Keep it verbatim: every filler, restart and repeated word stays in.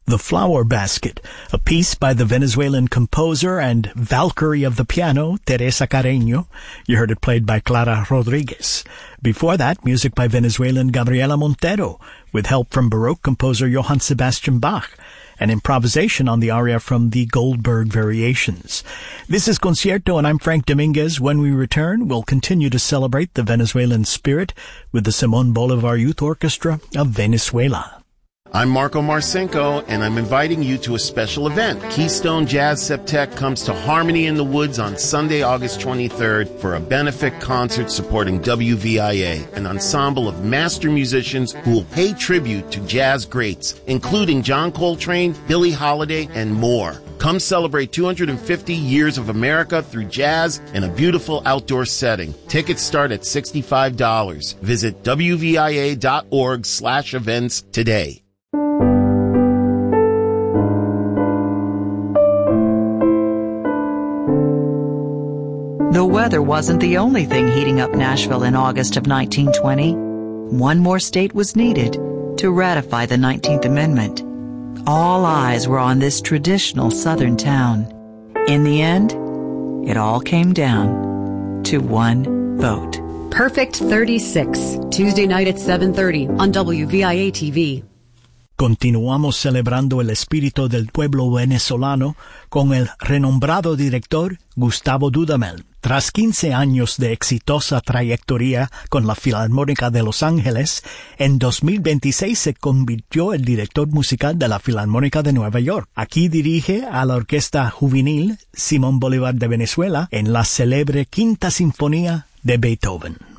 The Flower Basket, a piece by the Venezuelan composer and Valkyrie of the piano, Teresa Carreño. You heard it played by Clara Rodriguez. Before that, music by Venezuelan Gabriela Montero, with help from Baroque composer Johann Sebastian Bach, an improvisation on the aria from the Goldberg Variations. This is Concierto, and I'm Frank Dominguez. When we return, we'll continue to celebrate the Venezuelan spirit with the Simon Bolivar Youth Orchestra of Venezuela. I'm Marco Marcinko, and I'm inviting you to a special event. Keystone Jazz Septet comes to Harmony in the Woods on Sunday, August twenty-third for a benefit concert supporting W V I A, an ensemble of master musicians who will pay tribute to jazz greats, including John Coltrane, Billie Holiday, and more. Come celebrate two hundred fifty years of America through jazz in a beautiful outdoor setting. Tickets start at sixty-five dollars. Visit W V I A dot org slash events today. The weather wasn't the only thing heating up Nashville in August of nineteen twenty. One more state was needed to ratify the nineteenth Amendment. All eyes were on this traditional Southern town. In the end, it all came down to one vote. Perfect thirty-six, Tuesday night at seven thirty on W V I A T V. Continuamos celebrando el espíritu del pueblo venezolano con el renombrado director Gustavo Dudamel. Tras quince años de exitosa trayectoria con la Filarmónica de Los Ángeles, en dos mil veintiséis se convirtió el director musical de la Filarmónica de Nueva York. Aquí dirige a la Orquesta Juvenil Simón Bolívar de Venezuela en la célebre Quinta Sinfonía de Beethoven.